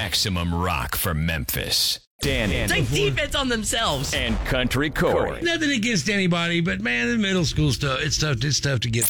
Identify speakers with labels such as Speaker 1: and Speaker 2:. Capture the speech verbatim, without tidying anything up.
Speaker 1: Maximum Rock for Memphis. Danny.
Speaker 2: Take defense on themselves.
Speaker 1: And Country Corey.
Speaker 3: Nothing against anybody, but man, the middle school stuff, it's tough, it's tough to get